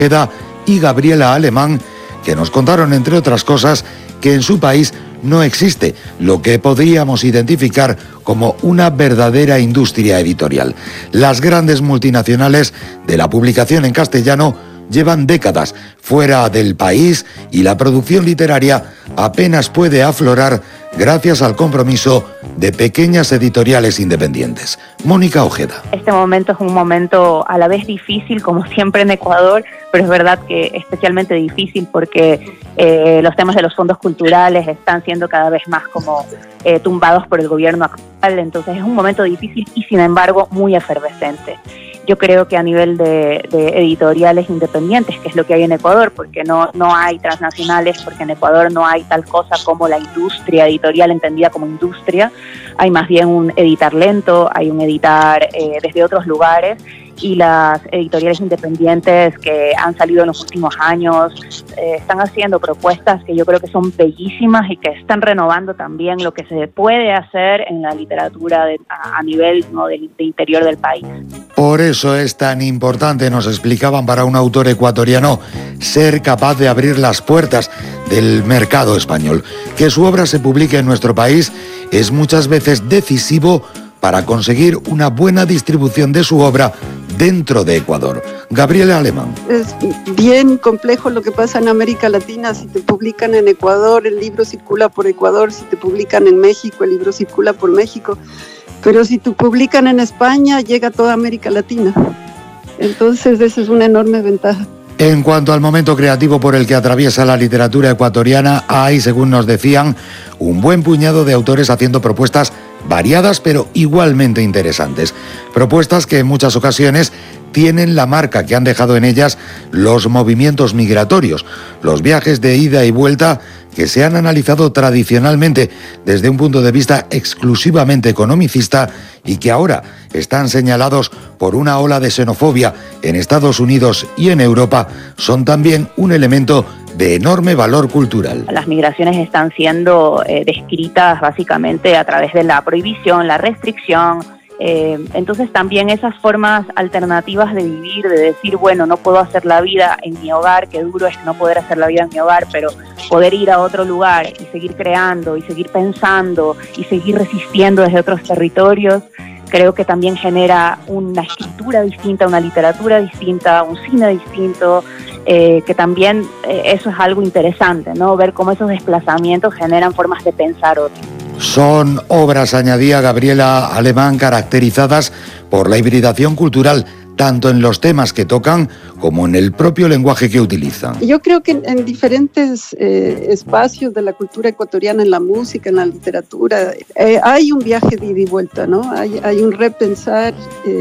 Ojeda y Gabriela Alemán, que nos contaron, entre otras cosas, que en su país no existe lo que podríamos identificar como una verdadera industria editorial. Las grandes multinacionales de la publicación en castellano llevan décadas fuera del país y la producción literaria apenas puede aflorar gracias al compromiso de pequeñas editoriales independientes. Mónica Ojeda. Este momento es un momento a la vez difícil, como siempre en Ecuador, pero es verdad que especialmente difícil porque los temas de los fondos culturales están siendo cada vez más como tumbados por el gobierno actual. Entonces es un momento difícil y sin embargo muy efervescente. Yo creo que a nivel de editoriales independientes, que es lo que hay en Ecuador, porque no hay transnacionales, porque en Ecuador no hay tal cosa como la industria editorial entendida como industria, hay más bien un editar lento, hay un editar desde otros lugares, y las editoriales independientes que han salido en los últimos años están haciendo propuestas que yo creo que son bellísimas y que están renovando también lo que se puede hacer en la literatura a nivel, ¿no?, de interior del país. Por eso es tan importante, nos explicaban, para un autor ecuatoriano, ser capaz de abrir las puertas del mercado español. Que su obra se publique en nuestro país es muchas veces decisivo para conseguir una buena distribución de su obra dentro de Ecuador. Gabriela Alemán. Es bien complejo lo que pasa en América Latina. Si te publican en Ecuador, el libro circula por Ecuador. Si te publican en México, el libro circula por México. Pero si te publican en España, llega a toda América Latina. Entonces, esa es una enorme ventaja. En cuanto al momento creativo por el que atraviesa la literatura ecuatoriana, hay, según nos decían, un buen puñado de autores haciendo propuestas variadas pero igualmente interesantes. Propuestas que en muchas ocasiones tienen la marca que han dejado en ellas los movimientos migratorios, los viajes de ida y vuelta que se han analizado tradicionalmente desde un punto de vista exclusivamente economicista y que ahora están señalados por una ola de xenofobia en Estados Unidos y en Europa, son también un elemento de enorme valor cultural. Las migraciones están siendo descritas básicamente a través de la prohibición, la restricción. Entonces también esas formas alternativas de vivir, de decir, bueno, no puedo hacer la vida en mi hogar, qué duro es no poder hacer la vida en mi hogar, pero poder ir a otro lugar y seguir creando y seguir pensando y seguir resistiendo desde otros territorios, creo que también genera una escritura distinta, una literatura distinta, un cine distinto, que también eso es algo interesante, ¿no? Ver cómo esos desplazamientos generan formas de pensar otras. Son obras, añadía Gabriela Alemán, caracterizadas por la hibridación cultural, tanto en los temas que tocan como en el propio lenguaje que utilizan. Yo creo que en diferentes espacios de la cultura ecuatoriana, en la música, en la literatura, hay un viaje de ida y vuelta, ¿no? Hay un repensar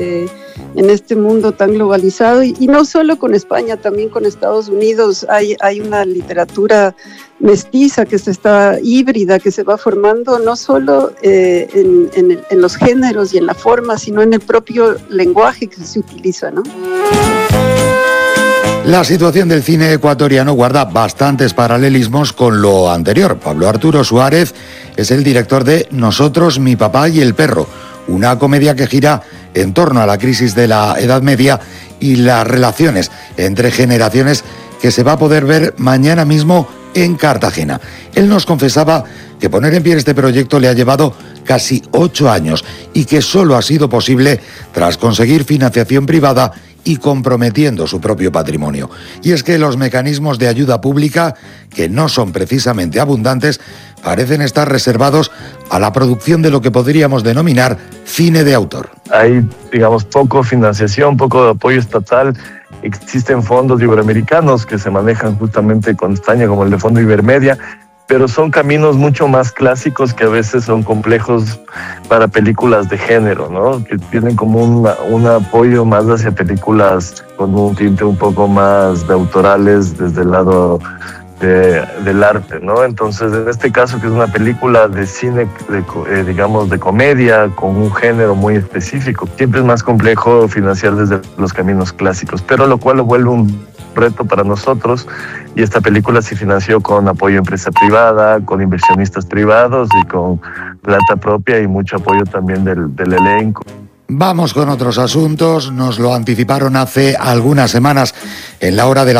en este mundo tan globalizado y no solo con España, también con Estados Unidos. Hay una literatura mestiza que se está híbrida, que se va formando no solo en los géneros y en la forma, sino en el propio lenguaje que se utiliza, ¿no? La situación del cine ecuatoriano guarda bastantes paralelismos con lo anterior. Pablo Arturo Suárez es el director de Nosotros, mi papá y el perro, una comedia que gira en torno a la crisis de la Edad Media y las relaciones entre generaciones, que se va a poder ver mañana mismo en Cartagena. Él nos confesaba que poner en pie este proyecto le ha llevado casi 8 años y que solo ha sido posible tras conseguir financiación privada y comprometiendo su propio patrimonio. Y es que los mecanismos de ayuda pública, que no son precisamente abundantes, parecen estar reservados a la producción de lo que podríamos denominar cine de autor. Hay, digamos, poco financiación, poco apoyo estatal. Existen fondos iberoamericanos que se manejan justamente con España, como el de Fondo Ibermedia, pero son caminos mucho más clásicos que a veces son complejos para películas de género, ¿no? Que tienen como un apoyo más hacia películas con un tinte un poco más de autorales desde el lado del arte, ¿no? Entonces, en este caso, que es una película de cine, digamos, de comedia, con un género muy específico, siempre es más complejo financiar desde los caminos clásicos, pero lo cual lo vuelve un reto para nosotros, y esta película se financió con apoyo a empresa privada, con inversionistas privados y con plata propia y mucho apoyo también del elenco. Vamos con otros asuntos. Nos lo anticiparon hace algunas semanas en la hora de la